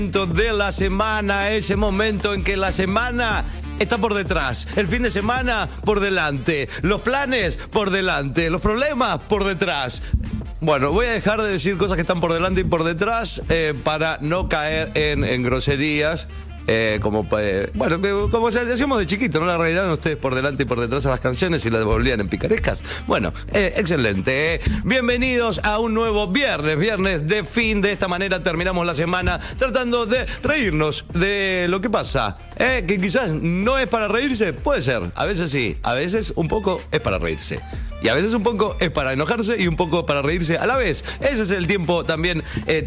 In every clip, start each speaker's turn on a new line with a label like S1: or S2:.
S1: De la semana, ese momento en que la semana está por detrás, el fin de semana por delante, los planes por delante, los problemas por detrás. Bueno, voy a dejar de decir cosas que están por delante y por detrás para no caer en groserías. Como hacíamos de chiquito, ¿no? La reirán ustedes por delante y por detrás a las canciones y las devolvían en picarescas. Bueno, excelente. Bienvenidos a un nuevo viernes de fin. De esta manera terminamos la semana tratando de reírnos de lo que pasa. Que quizás no es para reírse, puede ser. A veces sí, a veces un poco es para reírse. Y a veces un poco es para enojarse y un poco para reírse a la vez. Ese es el tiempo también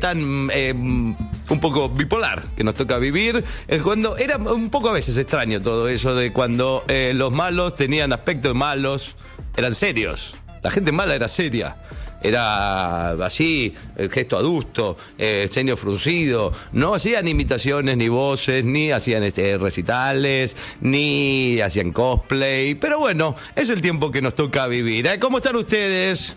S1: un poco bipolar que nos toca vivir. Cuando era un poco a veces extraño todo eso de cuando los malos tenían aspectos malos, eran serios. La gente mala era seria. Era así, el gesto adusto, ceño fruncido. No hacían imitaciones ni voces, ni hacían recitales, ni hacían cosplay. Pero bueno, es el tiempo que nos toca vivir. ¿Cómo están ustedes?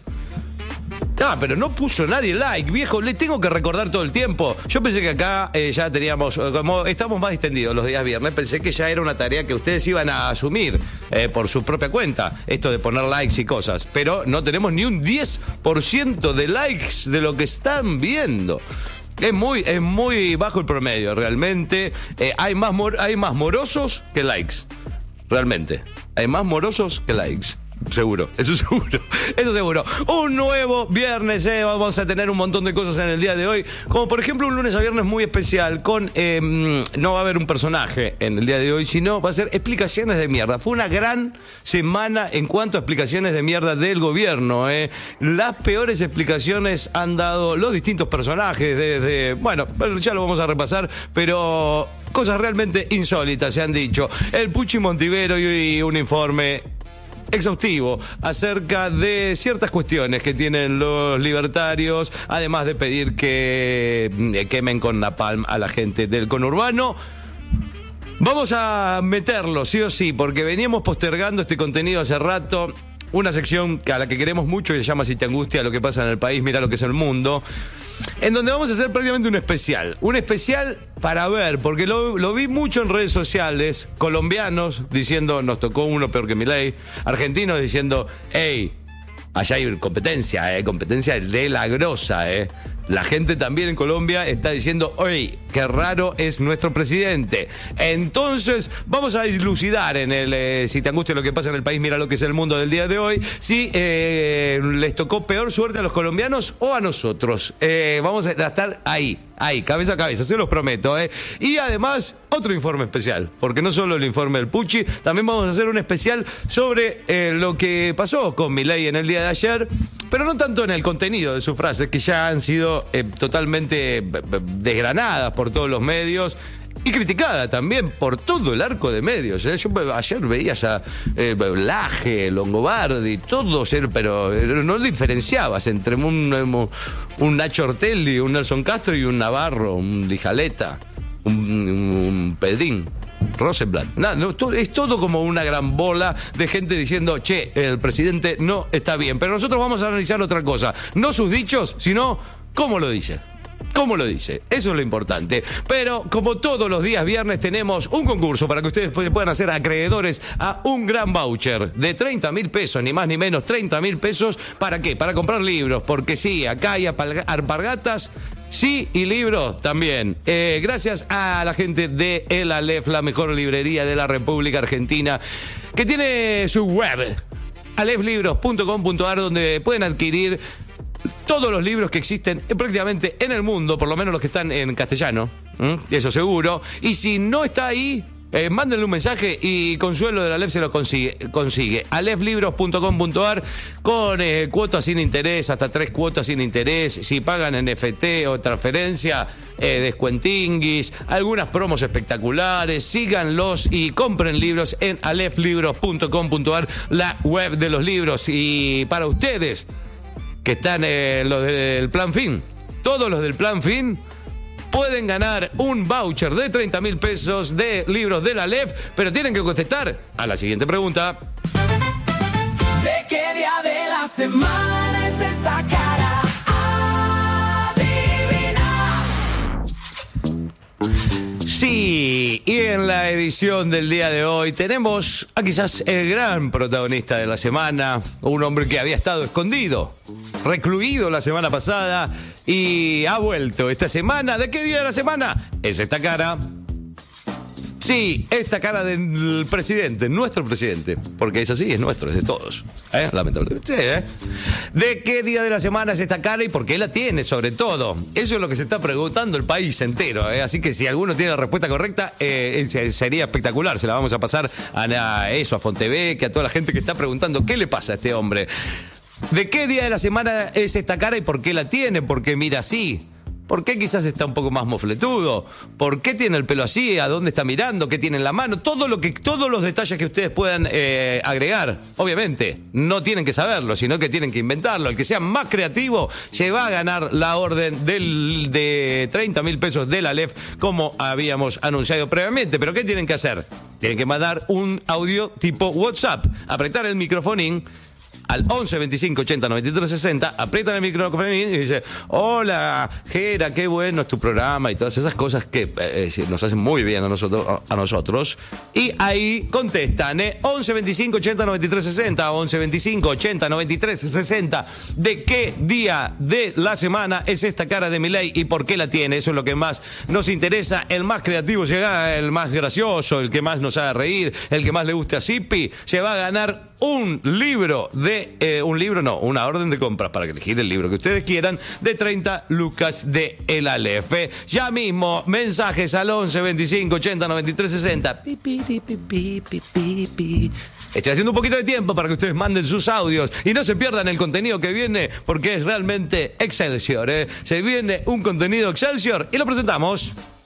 S1: Pero no puso nadie like, viejo. Le tengo que recordar todo el tiempo. Yo pensé que acá ya teníamos, como estamos más distendidos los días viernes, pensé que ya era una tarea que ustedes iban a asumir por su propia cuenta, esto de poner likes y cosas. Pero no tenemos ni un 10% de likes de lo que están viendo. Es muy bajo el promedio, realmente. Hay más morosos que likes. Realmente. Hay más morosos que likes. Seguro, eso seguro. Un nuevo viernes, vamos a tener un montón de cosas en el día de hoy. Como por ejemplo un lunes a viernes muy especial con, no va a haber un personaje en el día de hoy, sino va a ser explicaciones de mierda. Fue una gran semana en cuanto a explicaciones de mierda del gobierno. Las peores explicaciones han dado los distintos personajes desde, bueno, ya lo vamos a repasar, pero cosas realmente insólitas se han dicho. El Puchi Montivero y un informe exhaustivo acerca de ciertas cuestiones que tienen los libertarios, además de pedir que quemen con napalm a la gente del conurbano. Vamos a meterlo sí o sí, porque veníamos postergando este contenido hace rato. Una sección a la que queremos mucho y se llama Si te angustia lo que pasa en el país, mira lo que es el mundo, en donde vamos a hacer prácticamente un especial para ver, porque lo vi mucho en redes sociales, colombianos diciendo nos tocó uno peor que Milei, argentinos diciendo hey, allá hay competencia de la grosa, La gente también en Colombia está diciendo, oye, qué raro es nuestro presidente. Entonces, vamos a dilucidar en el Si te angustia lo que pasa en el país, mira lo que es el mundo del día de hoy, si les tocó peor suerte a los colombianos o a nosotros. Vamos a estar ahí, cabeza a cabeza, se los prometo. Y además, otro informe especial, porque no solo el informe del Puchi, también vamos a hacer un especial sobre lo que pasó con Milei en el día de ayer, pero no tanto en el contenido de sus frases, que ya han sido totalmente desgranadas por todos los medios y criticadas también por todo el arco de medios. Yo ayer veía a Laje, Longobardi, todos, pero no diferenciabas entre un Nacho Ortelli, un Nelson Castro y un Navarro, un Lijaleta, un Pedrín, Rosenblatt. Es todo como una gran bola de gente diciendo, che, el presidente no está bien. Pero nosotros vamos a analizar otra cosa, no sus dichos, sino cómo lo dice. Eso es lo importante. Pero como todos los días viernes tenemos un concurso para que ustedes puedan hacer acreedores a un gran voucher de 30.000 pesos, ni más ni menos, 30.000 pesos. ¿Para qué? Para comprar libros, porque sí, acá hay alpargatas, sí, y libros también. Gracias a la gente de El Aleph, la mejor librería de la República Argentina, que tiene su web, alephlibros.com.ar, donde pueden adquirir todos los libros que existen prácticamente en el mundo, por lo menos los que están en castellano, eso seguro. Y si no está ahí, mándenle un mensaje y Consuelo de la Aleph se lo consigue. alephlibros.com.ar con cuotas sin interés, hasta 3 cuotas sin interés. Si pagan en NFT o transferencia, descuentinguis, algunas promos espectaculares. Síganlos y compren libros en alephlibros.com.ar, la web de los libros. Y para ustedes que están los del Plan Fin, todos los del Plan Fin pueden ganar un voucher de 30.000 pesos de libros de la Aleph, pero tienen que contestar a la siguiente pregunta.
S2: ¿De qué día de la semana es esta cara? Adivina.
S1: Sí, y en la edición del día de hoy tenemos a quizás el gran protagonista de la semana, un hombre que había estado escondido, recluido la semana pasada y ha vuelto esta semana. ¿De qué día de la semana? Es esta cara. Sí, esta cara del presidente, nuestro presidente, porque es así, es nuestro, es de todos, lamentablemente. Sí, ¿De qué día de la semana es esta cara y por qué la tiene, sobre todo? Eso es lo que se está preguntando el país entero, así que si alguno tiene la respuesta correcta, sería espectacular, se la vamos a pasar a Fontevecchia, a toda la gente que está preguntando qué le pasa a este hombre. ¿De qué día de la semana es esta cara y por qué la tiene? Porque mira así. ¿Por qué quizás está un poco más mofletudo? ¿Por qué tiene el pelo así? ¿A dónde está mirando? ¿Qué tiene en la mano? Todos los detalles que ustedes puedan agregar, obviamente, no tienen que saberlo, sino que tienen que inventarlo. El que sea más creativo se va a ganar la orden de 30.000 pesos de la LEF, como habíamos anunciado previamente. ¿Pero qué tienen que hacer? Tienen que mandar un audio tipo WhatsApp, apretar el microfonín al 11 25 80 93 60, aprietan el micrófono y dice: hola, Gera, qué bueno es tu programa, y todas esas cosas que nos hacen muy bien a nosotros. Y ahí contestan, 11 25 80 93 60, 11 25 80 93 60. ¿De qué día de la semana es esta cara de Milei y por qué la tiene? Eso es lo que más nos interesa. El más creativo llega, el más gracioso, el que más nos haga reír, el que más le guste a Zipi, se va a ganar una orden de compras para elegir el libro que ustedes quieran de 30 lucas de el Alef. Ya mismo, mensajes al 11 25 80 93 60. Estoy haciendo un poquito de tiempo para que ustedes manden sus audios y no se pierdan el contenido que viene, porque es realmente Excelsior, Se viene un contenido Excelsior y lo presentamos.